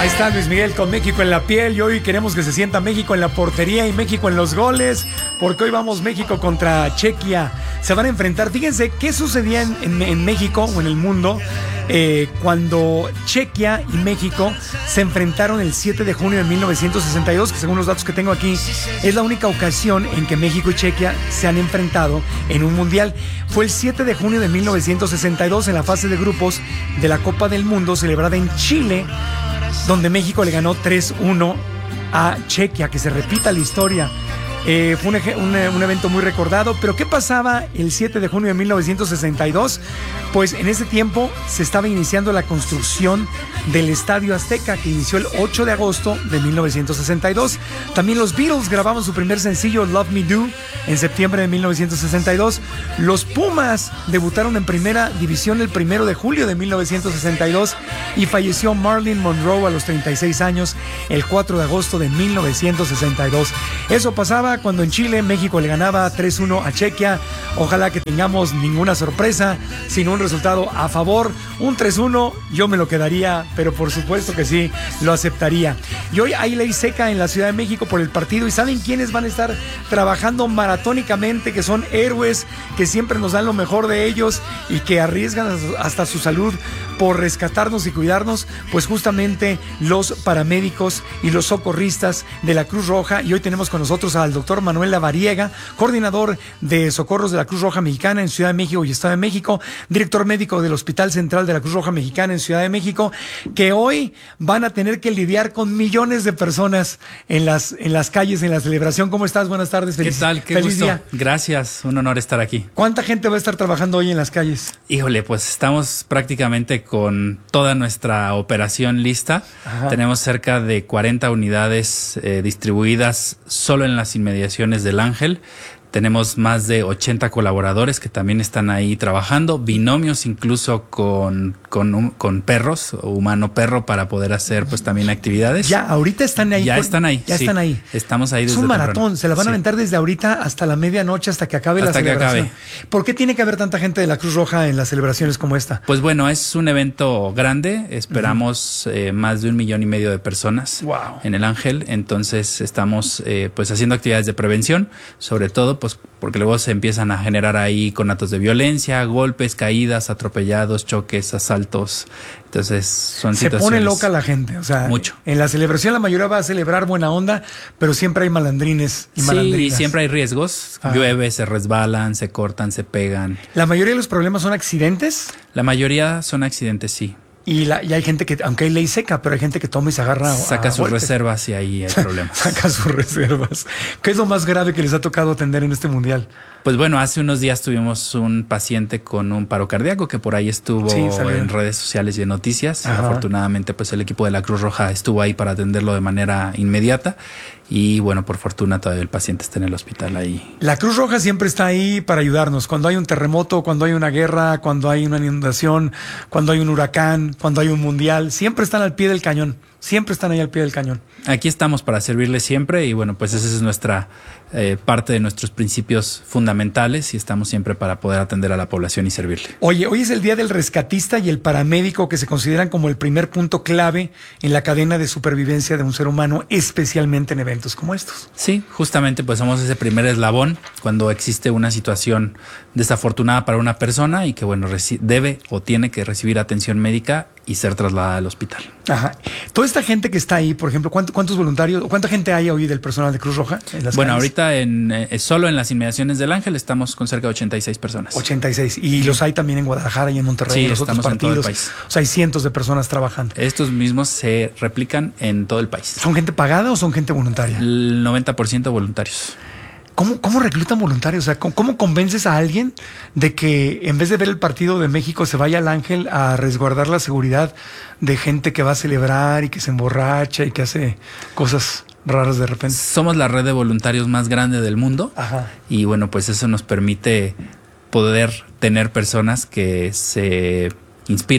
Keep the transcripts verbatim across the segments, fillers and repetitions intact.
Ahí está Luis Miguel con México en la piel, y hoy queremos que se sienta México en la portería y México en los goles, porque hoy vamos México contra Chequia. Se van a enfrentar. Fíjense qué sucedía en, en, en México o en el mundo eh, cuando Chequia y México se enfrentaron el siete de junio de mil novecientos sesenta y dos, que según los datos que tengo aquí es la única ocasión en que México y Chequia se han enfrentado en un mundial. Fue el siete de junio de mil novecientos sesenta y dos en la fase de grupos de la Copa del Mundo celebrada en Chile, donde México le ganó tres uno a Chequia. Que se repita la historia. Eh, fue un, un, un evento muy recordado. Pero ¿qué pasaba el siete de junio de mil novecientos sesenta y dos? Pues en ese tiempo se estaba iniciando la construcción del Estadio Azteca, que inició el ocho de agosto de mil novecientos sesenta y dos. También los Beatles grababan su primer sencillo, Love Me Do, en septiembre de mil novecientos sesenta y dos. Los Pumas debutaron en primera división el primero de julio de mil novecientos sesenta y dos, y falleció Marilyn Monroe a los treinta y seis años el cuatro de agosto de mil novecientos sesenta y dos. Eso pasaba cuando en Chile México le ganaba tres uno a Chequia. Ojalá que tengamos ninguna sorpresa, sino un resultado a favor. Un tres uno yo me lo quedaría, pero por supuesto que sí, lo aceptaría. Y hoy hay ley seca en la Ciudad de México por el partido. ¿Y saben quiénes van a estar trabajando maratónicamente? Que son héroes, que siempre nos dan lo mejor de ellos y que arriesgan hasta su salud por rescatarnos y cuidarnos. Pues justamente los paramédicos y los socorristas de la Cruz Roja. Y hoy tenemos con nosotros al doctor Manuel Lavariega, coordinador de socorros de la Cruz Roja Mexicana en Ciudad de México y Estado de México, director médico del Hospital Central de la Cruz Roja Mexicana en Ciudad de México, que hoy van a tener que lidiar con millones de personas en las, en las calles, en la celebración. ¿Cómo estás? Buenas tardes. Feliz, ¿Qué tal? Qué feliz gusto. día. Gracias, un honor estar aquí. ¿Cuánta gente va a estar trabajando hoy en las calles? Híjole, pues estamos prácticamente con toda nuestra operación lista. Ajá. Tenemos cerca de cuarenta unidades eh, distribuidas solo en las inmediaciones del Ángel. Tenemos más de ochenta colaboradores que también están ahí trabajando, binomios incluso con, con, con perros, humano-perro, para poder hacer pues también actividades. Ya, ahorita están ahí. Ya están ahí. Ya sí. están ahí. Estamos ahí desde Es un maratón, temprano. se la van sí. a aventar desde ahorita hasta la medianoche, hasta que acabe hasta la celebración. Que acabe. ¿Por qué tiene que haber tanta gente de la Cruz Roja en las celebraciones como esta? Pues bueno, es un evento grande, esperamos uh-huh. eh, más de un millón y medio de personas wow. en el Ángel, entonces estamos eh, pues haciendo actividades de prevención, sobre todo pues porque luego se empiezan a generar ahí conatos de violencia, golpes, caídas, atropellados, choques, asaltos. Entonces son se situaciones... pone loca la gente, o sea, mucho. En la celebración la mayoría va a celebrar buena onda, pero siempre hay malandrines y sí, malandrinas. Sí, siempre hay riesgos. Ah. Llueve, se resbalan, se cortan, se pegan. ¿La mayoría de los problemas son accidentes? La mayoría son accidentes, sí. Y, la, y hay gente que, aunque hay ley seca, pero hay gente que toma y se agarra a, Saca a sus golpes. reservas y ahí hay problemas. Saca sus reservas. ¿Qué es lo más grave que les ha tocado atender en este mundial? Pues bueno, hace unos días tuvimos un paciente con un paro cardíaco que por ahí estuvo sí, en redes sociales y en noticias. Ajá. Afortunadamente, pues el equipo de la Cruz Roja estuvo ahí para atenderlo de manera inmediata. Y bueno, por fortuna todavía el paciente está en el hospital ahí. La Cruz Roja siempre está ahí para ayudarnos. Cuando hay un terremoto, cuando hay una guerra, cuando hay una inundación, cuando hay un huracán, cuando hay un mundial, siempre están al pie del cañón. Siempre están ahí al pie del cañón. Aquí estamos para servirles siempre y bueno, pues esa es nuestra eh, parte de nuestros principios fundamentales y estamos siempre para poder atender a la población y servirle. Oye, hoy es el día del rescatista y el paramédico, que se consideran como el primer punto clave en la cadena de supervivencia de un ser humano, especialmente en eventos como estos. Sí, justamente pues somos ese primer eslabón cuando existe una situación desafortunada para una persona y que bueno, reci- debe o tiene que recibir atención médica y ser trasladada al hospital. Ajá. Toda esta gente que está ahí, por ejemplo, ¿cuántos, cuántos voluntarios, cuánta gente hay hoy del personal de Cruz Roja en las Bueno, calles? ahorita en, eh, solo en las inmediaciones del Ángel estamos con cerca de ochenta y seis personas. ochenta y seis. Y los hay también en Guadalajara y en Monterrey, sí, en los otros partidos. En todo el país. O sea, hay cientos de personas trabajando. Estos mismos se replican en todo el país. ¿Son gente pagada o son gente voluntaria? El noventa por ciento voluntarios. ¿Cómo, ¿Cómo reclutan voluntarios? O sea, ¿cómo, ¿cómo convences a alguien de que en vez de ver el partido de México se vaya al Ángel a resguardar la seguridad de gente que va a celebrar y que se emborracha y que hace cosas raras de repente? Somos la red de voluntarios más grande del mundo. Ajá. Y bueno, pues eso nos permite poder tener personas que se inspiren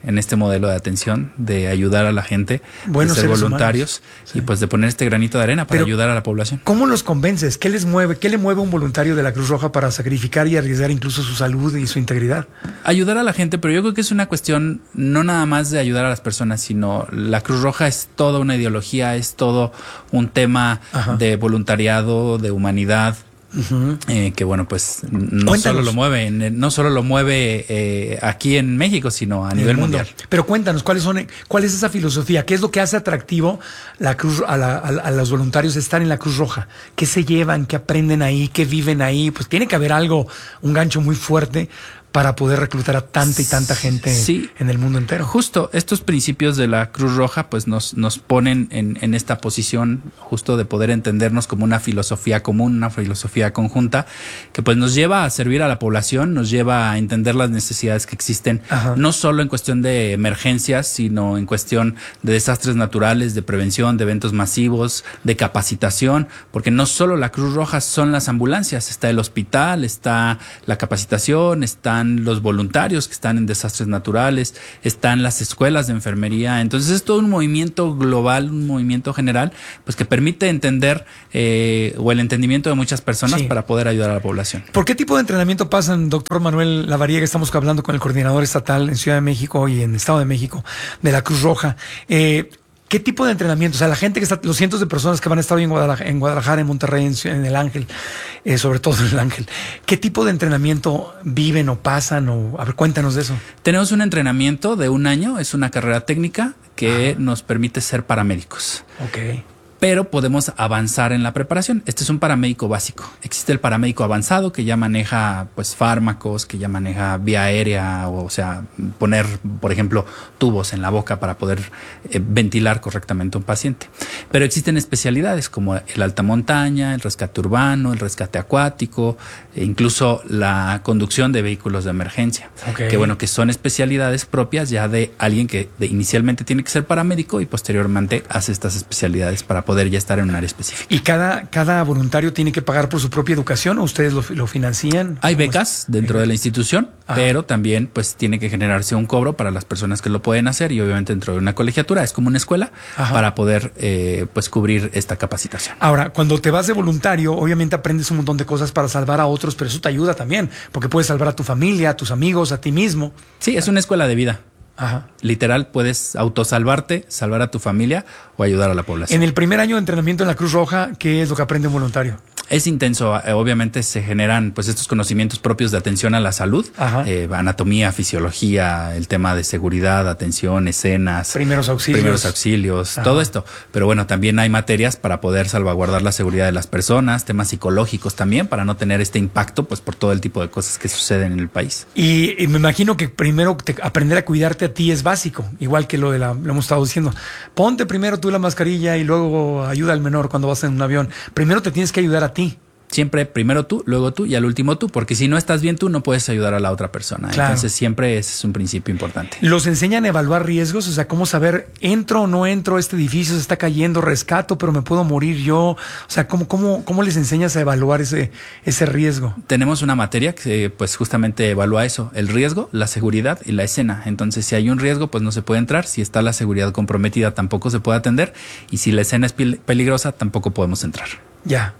en este modelo de atención, de ayudar a la gente, Buenos de ser seres voluntarios humanos. Sí. y pues de poner este granito de arena para Pero, ayudar a la población. ¿cómo los convences? ¿Qué les mueve? ¿Qué le mueve a un voluntario de la Cruz Roja para sacrificar y arriesgar incluso su salud y su integridad? Ayudar a la gente, pero yo creo que es una cuestión no nada más de ayudar a las personas, sino la Cruz Roja es toda una ideología, es todo un tema Ajá. de voluntariado, de humanidad. Uh-huh. eh, que bueno, pues no Cuéntanos. solo lo mueve, no solo lo mueve eh, aquí en México, sino a en nivel mundial. Pero cuéntanos, ¿cuáles son, cuál es esa filosofía? ¿Qué es lo que hace atractivo la Cruz, a, la, a, a los voluntarios estar en la Cruz Roja? ¿Qué se llevan? ¿Qué aprenden ahí? ¿Qué viven ahí? Pues tiene que haber algo, un gancho muy fuerte para poder reclutar a tanta y tanta gente sí, en el mundo entero. Justo estos principios de la Cruz Roja pues nos, nos ponen en, en esta posición justo de poder entendernos como una filosofía común, una filosofía conjunta que pues nos lleva a servir a la población, nos lleva a entender las necesidades que existen, Ajá. no solo en cuestión de emergencias, sino en cuestión de desastres naturales, de prevención, de eventos masivos, de capacitación, porque no solo la Cruz Roja son las ambulancias, está el hospital, está la capacitación, está los voluntarios que están en desastres naturales, están las escuelas de enfermería. Entonces es todo un movimiento global, un movimiento general, pues que permite entender eh, o el entendimiento de muchas personas sí. para poder ayudar a la población. ¿Por qué tipo de entrenamiento pasan, doctor Manuel Lavariega? Estamos hablando con el coordinador estatal en Ciudad de México y en Estado de México de la Cruz Roja. Eh, ¿Qué tipo de entrenamiento? O sea, la gente que está, los cientos de personas que van a estar hoy en Guadalajara, en, Guadalajara, en Monterrey, en, en el Ángel, eh, sobre todo en el Ángel, ¿qué tipo de entrenamiento viven o pasan? O, a ver, cuéntanos de eso. Tenemos un entrenamiento de un año, es una carrera técnica que Ajá. nos permite ser paramédicos. Ok. Pero podemos avanzar en la preparación. Este es un paramédico básico. Existe el paramédico avanzado que ya maneja pues fármacos, que ya maneja vía aérea, o, o sea, poner, por ejemplo, tubos en la boca para poder eh, ventilar correctamente a un paciente. Pero existen especialidades como el alta montaña, el rescate urbano, el rescate acuático, e incluso la conducción de vehículos de emergencia. Okay. Que bueno, que son especialidades propias ya de alguien que de, inicialmente tiene que ser paramédico y posteriormente hace estas especialidades para poder ya estar en un área específica. ¿Y cada, cada voluntario tiene que pagar por su propia educación o ustedes lo, lo financian? Hay becas es? dentro de la institución, Ajá. pero también pues tiene que generarse un cobro para las personas que lo pueden hacer y obviamente dentro de una colegiatura, es como una escuela Ajá. para poder eh, pues cubrir esta capacitación. Ahora, cuando te vas de voluntario, obviamente aprendes un montón de cosas para salvar a otros, pero eso te ayuda también, porque puedes salvar a tu familia, a tus amigos, a ti mismo. Sí, es una escuela de vida. Ajá. Literal, puedes autosalvarte, salvar a tu familia o ayudar a la población. En el primer año de entrenamiento en la Cruz Roja, ¿qué es lo que aprende un voluntario? Es intenso, obviamente se generan pues estos conocimientos propios de atención a la salud, eh, anatomía, fisiología, el tema de seguridad, atención, escenas, primeros auxilios, primeros auxilios, Ajá. todo esto. Pero bueno, también hay materias para poder salvaguardar la seguridad de las personas, temas psicológicos también para no tener este impacto pues por todo el tipo de cosas que suceden en el país. Y, y me imagino que primero te, aprender a cuidarte a ti es básico, igual que lo de la, lo hemos estado diciendo. Ponte primero tú la mascarilla y luego ayuda al menor cuando vas en un avión. Primero te tienes que ayudar a ti. Siempre primero tú, luego tú y al último tú, porque si no estás bien tú no puedes ayudar a la otra persona. Claro. Entonces siempre ese es un principio importante. ¿Los enseñan a evaluar riesgos? O sea, ¿cómo saber entro o no entro? Este edificio se está cayendo, rescato, pero me puedo morir yo. O sea, ¿cómo, cómo, cómo les enseñas a evaluar ese, ese riesgo? Tenemos una materia que pues justamente evalúa eso, el riesgo, la seguridad y la escena. Entonces si hay un riesgo pues no se puede entrar, si está la seguridad comprometida tampoco se puede atender y si la escena es peligrosa tampoco podemos entrar. Ya.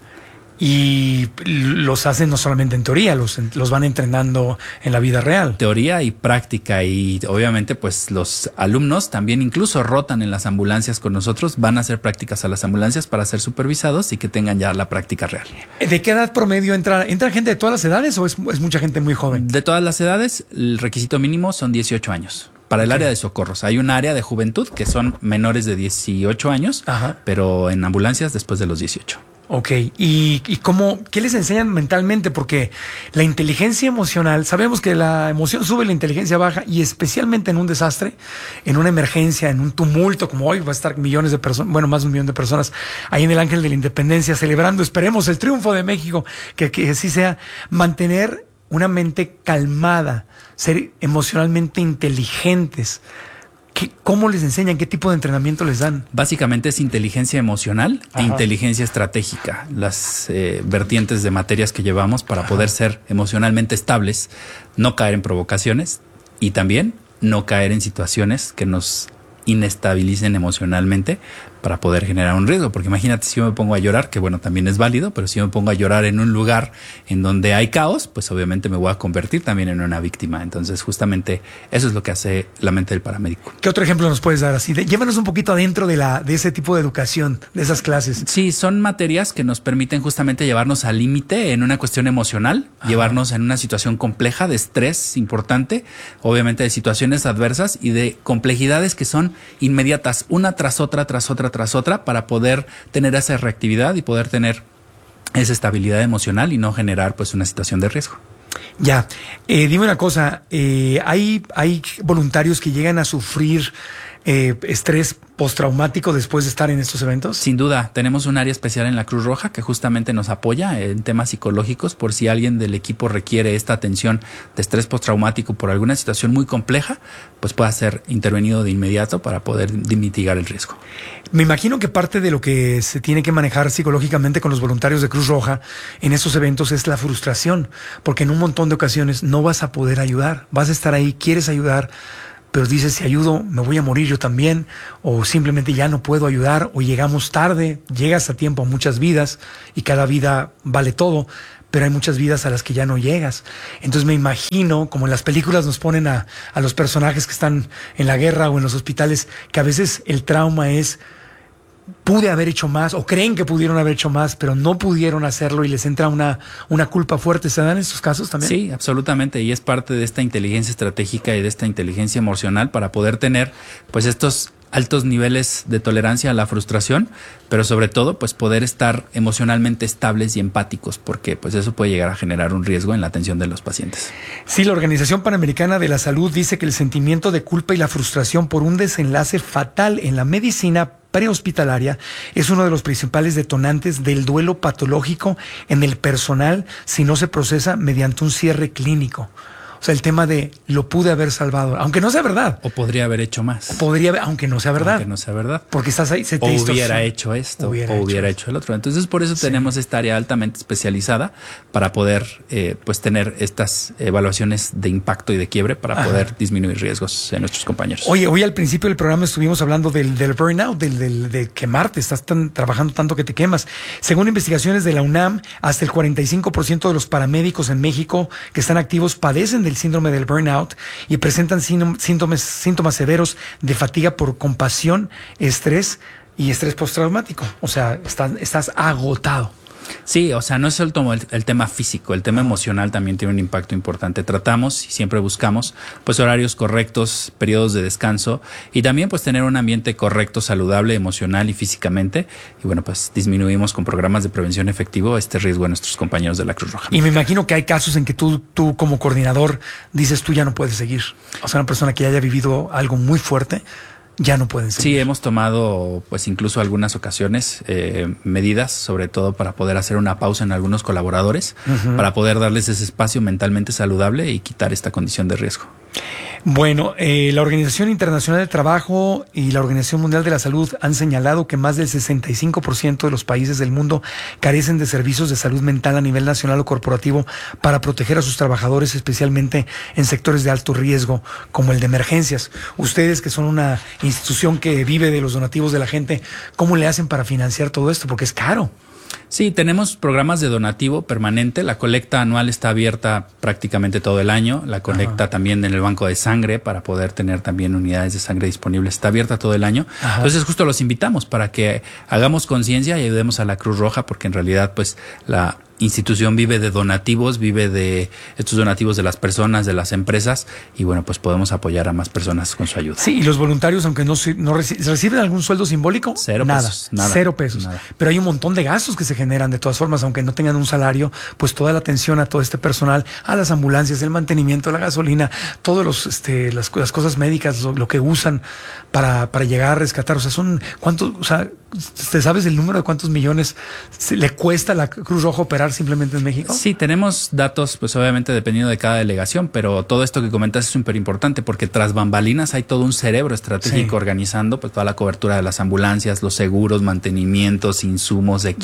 Y los hacen no solamente en teoría, los, los van entrenando en la vida real. Teoría y práctica, y obviamente pues los alumnos también incluso rotan en las ambulancias con nosotros, van a hacer prácticas a las ambulancias para ser supervisados y que tengan ya la práctica real. ¿De qué edad promedio entra? ¿Entra gente de todas las edades o es, es mucha gente muy joven? De todas las edades, el requisito mínimo son dieciocho años. Para el okay. área de socorros. Hay un área de juventud que son menores de dieciocho años, Ajá. pero en ambulancias después de los dieciocho. Ok, ¿y, y cómo, qué les enseñan mentalmente? Porque la inteligencia emocional, sabemos que la emoción sube, la inteligencia baja, y especialmente en un desastre, en una emergencia, en un tumulto, como hoy va a estar millones de personas, bueno, más de un millón de personas ahí en el Ángel de la Independencia, celebrando, esperemos, el triunfo de México, que, que así sea, mantener una mente calmada, ser emocionalmente inteligentes. ¿Qué, ¿Cómo les enseñan? ¿Qué tipo de entrenamiento les dan? Básicamente es inteligencia emocional Ajá. e inteligencia estratégica, las eh, vertientes de materias que llevamos para Ajá. poder ser emocionalmente estables, no caer en provocaciones y también no caer en situaciones que nos inestabilicen emocionalmente para poder generar un riesgo, porque imagínate si yo me pongo a llorar, que bueno, también es válido, pero si yo me pongo a llorar en un lugar en donde hay caos, pues obviamente me voy a convertir también en una víctima. Entonces justamente eso es lo que hace la mente del paramédico. ¿Qué otro ejemplo nos puedes dar así? De, llévanos un poquito adentro de la de ese tipo de educación, de esas clases. Sí, son materias que nos permiten justamente llevarnos al límite en una cuestión emocional, Ajá. llevarnos en una situación compleja de estrés importante, obviamente de situaciones adversas y de complejidades que son inmediatas, una tras otra, tras otra, tras otra, para poder tener esa reactividad y poder tener esa estabilidad emocional y no generar pues una situación de riesgo. Ya, eh, dime una cosa, eh, ¿hay, hay voluntarios que llegan a sufrir eh, estrés postraumático después de estar en estos eventos? Sin duda, tenemos un área especial en la Cruz Roja que justamente nos apoya en temas psicológicos por si alguien del equipo requiere esta atención de estrés postraumático por alguna situación muy compleja, pues pueda ser intervenido de inmediato para poder mitigar el riesgo. Me imagino que parte de lo que se tiene que manejar psicológicamente con los voluntarios de Cruz Roja en estos eventos es la frustración, porque en un montón de ocasiones no vas a poder ayudar, vas a estar ahí, quieres ayudar, pero dices, si ayudo, me voy a morir yo también, o simplemente ya no puedo ayudar, o llegamos tarde, llegas a tiempo a muchas vidas, y cada vida vale todo, pero hay muchas vidas a las que ya no llegas. Entonces me imagino, como en las películas nos ponen a, a los personajes que están en la guerra o en los hospitales, que a veces el trauma es, pude haber hecho más, o creen que pudieron haber hecho más, pero no pudieron hacerlo y les entra una, una culpa fuerte. ¿Se dan estos casos también? Sí, absolutamente, y es parte de esta inteligencia estratégica y de esta inteligencia emocional para poder tener pues estos altos niveles de tolerancia a la frustración, pero sobre todo pues poder estar emocionalmente estables y empáticos, porque pues eso puede llegar a generar un riesgo en la atención de los pacientes. Sí, la Organización Panamericana de la Salud dice que el sentimiento de culpa y la frustración por un desenlace fatal en la medicina prehospitalaria es uno de los principales detonantes del duelo patológico en el personal si no se procesa mediante un cierre clínico. O sea, el tema de lo pude haber salvado, aunque no sea verdad. O podría haber hecho más. O podría haber, aunque no sea verdad. Aunque no sea verdad. Porque estás ahí, se te O distorsiona. hubiera hecho esto, hubiera o hecho hubiera esto. hecho el otro. Entonces, por eso sí. tenemos esta área altamente especializada para poder, eh, pues, tener estas evaluaciones de impacto y de quiebre para Ajá. poder disminuir riesgos en nuestros compañeros. Oye, hoy al principio del programa estuvimos hablando del, del burnout, del, del de quemarte. Estás tan, trabajando tanto que te quemas. Según investigaciones de la UNAM, hasta el cuarenta y cinco por ciento de los paramédicos en México que están activos padecen del síndrome del burnout y presentan síntomas, síntomas severos de fatiga por compasión, estrés y estrés postraumático. O sea, estás, estás agotado. Sí, o sea, no es solo el, el tema físico, el tema emocional también tiene un impacto importante. Tratamos y siempre buscamos pues horarios correctos, periodos de descanso y también pues tener un ambiente correcto, saludable, emocional y físicamente. Y bueno, pues disminuimos con programas de prevención efectivo este riesgo a nuestros compañeros de la Cruz Roja. Y me imagino que hay casos en que tú, tú como coordinador dices tú ya no puedes seguir. O sea, una persona que haya vivido algo muy fuerte ya no pueden seguir. Sí, hemos tomado pues incluso algunas ocasiones eh, medidas, sobre todo para poder hacer una pausa en algunos colaboradores, uh-huh. para poder darles ese espacio mentalmente saludable y quitar esta condición de riesgo. Bueno, eh, la Organización Internacional del Trabajo y la Organización Mundial de la Salud han señalado que más del sesenta y cinco por ciento de los países del mundo carecen de servicios de salud mental a nivel nacional o corporativo para proteger a sus trabajadores, especialmente en sectores de alto riesgo, como el de emergencias. Ustedes, que son una institución que vive de los donativos de la gente, ¿cómo le hacen para financiar todo esto? Porque es caro. Sí, tenemos programas de donativo permanente. La colecta anual está abierta prácticamente todo el año. La colecta Ajá. también en el banco de sangre para poder tener también unidades de sangre disponibles. Está abierta todo el año. Ajá. Entonces justo los invitamos para que hagamos conciencia y ayudemos a la Cruz Roja, porque en realidad pues la institución vive de donativos, vive de estos donativos de las personas, de las empresas, y bueno, pues podemos apoyar a más personas con su ayuda. Sí, y los voluntarios, aunque no, no reci- reciben algún sueldo simbólico, cero nada, pesos, nada, cero pesos. Nada. Pero hay un montón de gastos que se generan de todas formas, aunque no tengan un salario, pues toda la atención a todo este personal, a las ambulancias, el mantenimiento, la gasolina, todos los, este, las, las cosas médicas, lo, lo que usan para, para llegar a rescatar. O sea, son cuántos, o sea, ¿te sabes el número de cuántos millones se le cuesta a la Cruz Roja operar simplemente en México? Sí, tenemos datos, pues obviamente dependiendo de cada delegación, pero todo esto que comentas es súper importante porque tras bambalinas hay todo un cerebro estratégico sí. organizando pues toda la cobertura de las ambulancias, los seguros, mantenimientos, insumos, equipo,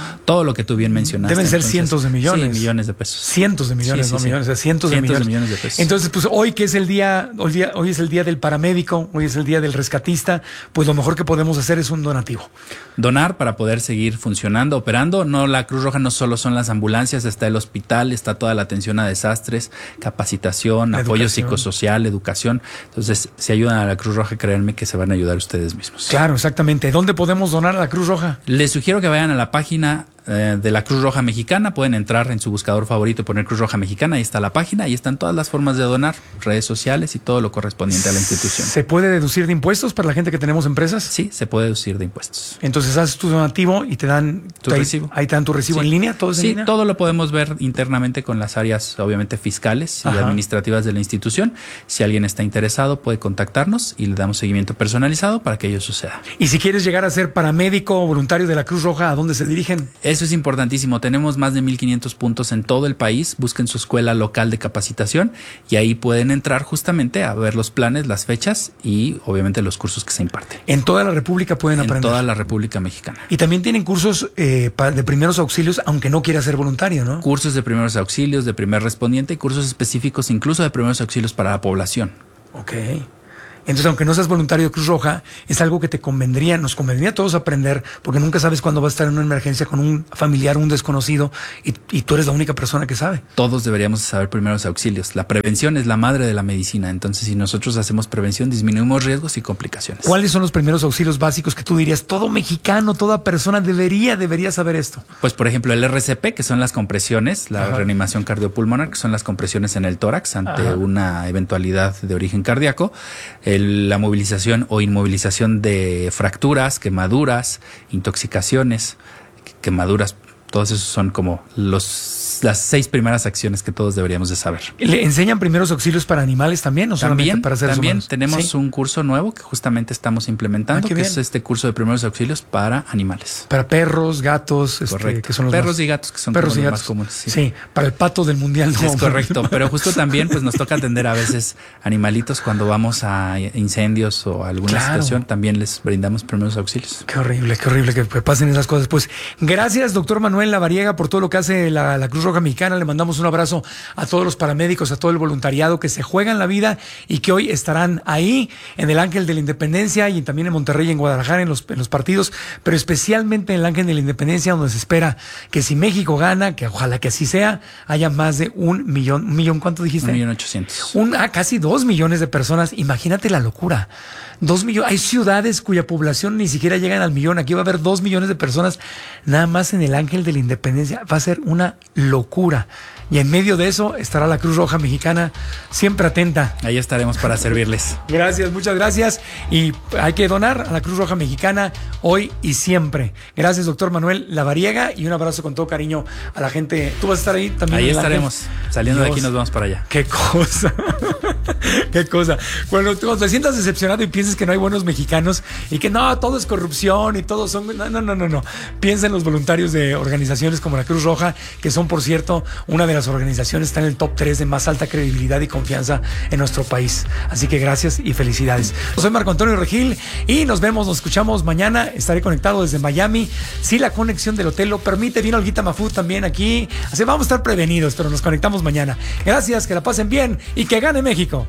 todo lo que tú bien mencionaste. Deben ser Entonces, cientos de millones. Sí, millones de pesos. Cientos de millones, sí, no sí, millones, sí. o sea, cientos, cientos de, millones. de millones de pesos. Entonces, pues hoy que es el día, hoy, día, hoy es el día del paramédico, hoy es el día del rescatista, pues lo mejor que podemos hacer es un donativo. Donar para poder seguir funcionando, operando. No, la Cruz Roja no solo son las ambulancias, está el hospital, está toda la atención a desastres, capacitación, Educación. apoyo psicosocial, educación. Entonces, si ayudan a la Cruz Roja, créanme que se van a ayudar ustedes mismos. Claro, exactamente. ¿Dónde podemos donar a la Cruz Roja? Les sugiero que vayan a la página eh, de la Cruz Roja Mexicana. Pueden entrar en su buscador favorito y poner Cruz Roja Mexicana. Ahí está la página, ahí están todas las formas de donar, redes sociales y todo lo correspondiente a la institución. ¿Se puede deducir de impuestos para la gente que tenemos empresas? Sí, se puede deducir de impuestos. Entonces haces tu donativo y te dan tu ahí, recibo. Ahí te dan tu recibo Sí. en línea, todo es en Sí, línea. todo lo podemos ver internamente con las áreas, obviamente, fiscales y Ajá. administrativas de la institución. Si alguien está interesado, puede contactarnos y le damos seguimiento personalizado para que ello suceda. Y si quieres llegar a ser paramédico o voluntario de la Cruz Roja, ¿a dónde se dirigen? Eso es importantísimo. Tenemos más de mil quinientos puntos en todo el país. Busquen su escuela local de capacitación y ahí pueden entrar justamente a ver los planes, las fechas y obviamente los cursos que se imparten. En toda la República pueden En aprender. toda la República Mexicana. Y también tienen cursos eh, pa- de primeros auxilios, aunque no quiera ser voluntario, ¿no? Cursos de primeros auxilios, de primer respondiente y cursos específicos incluso de primeros auxilios para la población. Ok. Entonces, aunque no seas voluntario de Cruz Roja, es algo que te convendría, nos convendría a todos aprender, porque nunca sabes cuándo vas a estar en una emergencia con un familiar, un desconocido, y, y tú eres la única persona que sabe. Todos deberíamos saber primeros auxilios. La prevención es la madre de la medicina. Entonces, si nosotros hacemos prevención, disminuimos riesgos y complicaciones. ¿Cuáles son los primeros auxilios básicos que tú dirías, todo mexicano, toda persona debería, debería saber esto? Pues, por ejemplo, el R C P, que son las compresiones, la Ajá. reanimación cardiopulmonar, que son las compresiones en el tórax ante Ajá. una eventualidad de origen cardíaco. El, la movilización o inmovilización de fracturas, quemaduras, intoxicaciones, quemaduras. Todos esos son como los las seis primeras acciones que todos deberíamos de saber. ¿Le enseñan primeros auxilios para animales también o solamente También, para seres también humanos? tenemos ¿Sí? un curso nuevo que justamente estamos implementando, Ah, qué que bien. es este curso de primeros auxilios para animales. Para perros, gatos, este, Correcto. que son los Perros más, y gatos, que son perros como y los gatos. más comunes. Sí. Sí. Para el pato del mundial. No, Es correcto, pero justo también pues nos toca atender a veces animalitos cuando vamos a incendios o alguna Claro. situación, también les brindamos primeros auxilios. Qué horrible, qué horrible que pasen esas cosas. Pues gracias, doctor Manuel Lavariega, por todo lo que hace la, la Cruz Roja Mexicana. Le mandamos un abrazo a todos los paramédicos, a todo el voluntariado que se juegan la vida y que hoy estarán ahí en el Ángel de la Independencia y también en Monterrey y en Guadalajara en los, en los partidos, pero especialmente en el Ángel de la Independencia, donde se espera que si México gana, que ojalá que así sea, haya más de un millón, un millón, ¿cuánto dijiste? Un millón ochocientos. Un, ah, casi dos millones de personas. Imagínate la locura. Dos millones. Hay ciudades cuya población ni siquiera llegan al millón. Aquí va a haber dos millones de personas nada más en el Ángel de la Independencia. Va a ser una locura. Y en medio de eso estará la Cruz Roja Mexicana siempre atenta. Ahí estaremos para servirles. Gracias, muchas gracias. Y hay que donar a la Cruz Roja Mexicana hoy y siempre. Gracias, doctor Manuel Lavariega, y un abrazo con todo cariño a la gente. ¿Tú vas a estar ahí también? Ahí en el Ángel? estaremos. Saliendo Dios. de aquí nos vamos para allá. Qué cosa. Qué cosa. Cuando tú te sientas decepcionado y pienses que no hay buenos mexicanos y que no, todo es corrupción y todos son... No, no, no, no, no. Piensa en los voluntarios de organizaciones como la Cruz Roja, que son, por cierto, una de las organizaciones, está en el top tres de más alta credibilidad y confianza en nuestro país. Así que gracias y felicidades. Yo soy Marco Antonio Regil y nos vemos, nos escuchamos mañana. Estaré conectado desde Miami. Si la conexión del hotel lo permite, viene Olguita Mafut también aquí. Así vamos a estar prevenidos, pero nos conectamos mañana. Gracias, que la pasen bien y que gane México.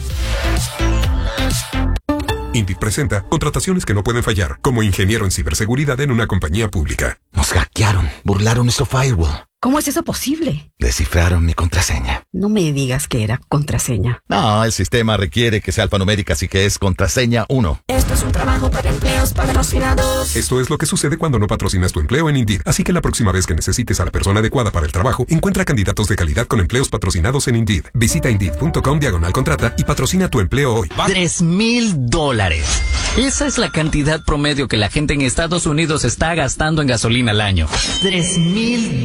Indeed presenta contrataciones que no pueden fallar, como ingeniero en ciberseguridad en una compañía pública. Nos hackearon, burlaron nuestro firewall, ¿Cómo es eso posible? descifraron mi contraseña. No me digas que era contraseña. No, el sistema requiere que sea alfanumérica, así que es contraseña uno. Esto es un trabajo para empleos patrocinados. Esto es lo que sucede cuando no patrocinas tu empleo en Indeed. Así que la próxima vez que necesites a la persona adecuada para el trabajo, encuentra candidatos de calidad con empleos patrocinados en Indeed. Visita Indeed.com diagonal contrata y patrocina tu empleo hoy. Tres mil dólares. Esa es la cantidad promedio que la gente en Estados Unidos está gastando en gasolina al año. Tres mil dólares.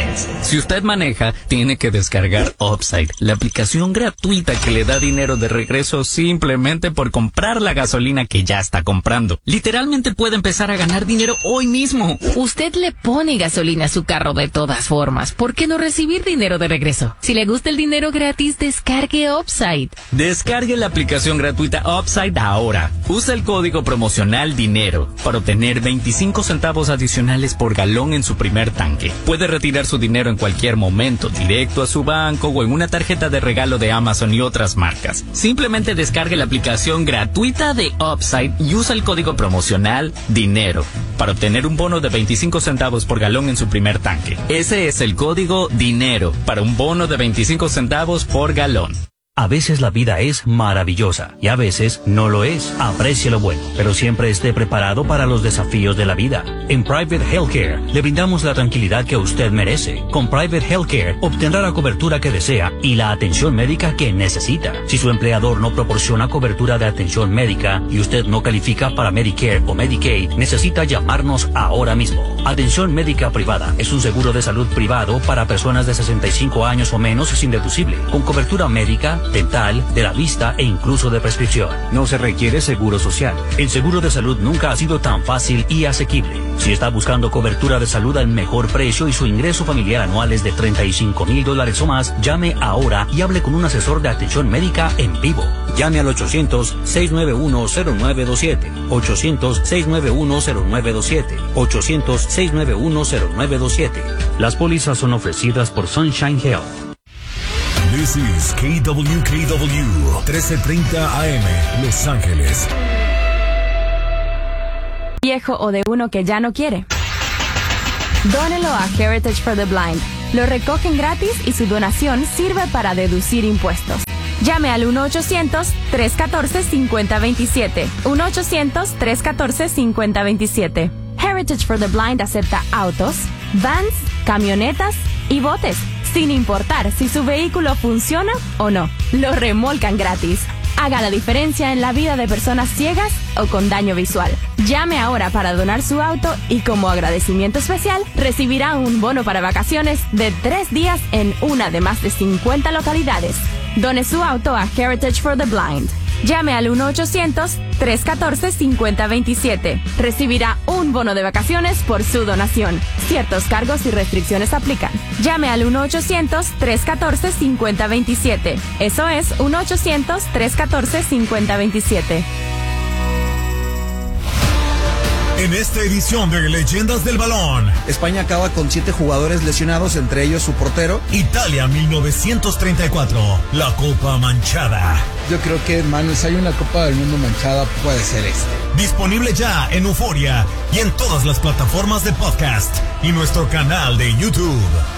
dólares. Si usted maneja, tiene que descargar Upside, la aplicación gratuita que le da dinero de regreso simplemente por comprar la gasolina que ya está comprando. Literalmente puede empezar a ganar dinero hoy mismo. Usted le pone gasolina a su carro de todas formas. ¿Por qué no recibir dinero de regreso? Si le gusta el dinero gratis, descargue Upside. Descargue la aplicación gratuita Upside ahora. Usa el código promocional DINERO para obtener veinticinco centavos adicionales por galón en su primer tanque. Puede retirar su dinero en cualquier momento, directo a su banco o en una tarjeta de regalo de Amazon y otras marcas. Simplemente descargue la aplicación gratuita de Upside y usa el código promocional DINERO para obtener un bono de veinticinco centavos por galón en su primer tanque. Ese es el código DINERO para un bono de veinticinco centavos por galón. A veces la vida es maravillosa y a veces no lo es. Aprecie lo bueno, pero siempre esté preparado para los desafíos de la vida. En Private Healthcare le brindamos la tranquilidad que usted merece. Con Private Healthcare obtendrá la cobertura que desea y la atención médica que necesita. Si su empleador no proporciona cobertura de atención médica y usted no califica para Medicare o Medicaid, necesita llamarnos ahora mismo. Atención médica privada es un seguro de salud privado para personas de sesenta y cinco años o menos sin deducible, con cobertura médica, dental, de la vista e incluso de prescripción. No se requiere seguro social. El seguro de salud nunca ha sido tan fácil y asequible. Si está buscando cobertura de salud al mejor precio y su ingreso familiar anual es de treinta y cinco mil dólares o más, llame ahora y hable con un asesor de atención médica en vivo. Llame al ochocientos, seis nueve uno, cero nueve dos siete. ochocientos, seis nueve uno, cero nueve dos siete. ochocientos, seis nueve uno, cero nueve dos siete. Las pólizas son ofrecidas por Sunshine Health. This is K W K W trece treinta A M Los Ángeles. Viejo o de uno que ya no quiere. Dónelo a Heritage for the Blind. Lo recogen gratis y su donación sirve para deducir impuestos. Llame al uno ochocientos, tres uno cuatro, cinco cero dos siete. uno ochocientos, tres uno cuatro, cinco cero dos siete. Heritage for the Blind acepta autos, vans, camionetas y botes, sin importar si su vehículo funciona o no. Lo remolcan gratis. Haga la diferencia en la vida de personas ciegas o con daño visual. Llame ahora para donar su auto y como agradecimiento especial recibirá un bono para vacaciones de tres días en una de más de cincuenta localidades. Done su auto a Heritage for the Blind. Llame al uno ochocientos, tres uno cuatro, cinco cero dos siete. Recibirá un bono de vacaciones por su donación. Ciertos cargos y restricciones aplican. Llame al uno ochocientos, tres uno cuatro, cinco cero dos siete. Eso es uno ochocientos, tres uno cuatro, cinco cero dos siete. En esta edición de Leyendas del Balón, España acaba con siete jugadores lesionados, entre ellos su portero. Italia mil novecientos treinta y cuatro, la Copa Manchada. Yo creo que, hermano, si hay una Copa del Mundo manchada, puede ser este. Disponible ya en Euforia y en todas las plataformas de podcast y nuestro canal de YouTube.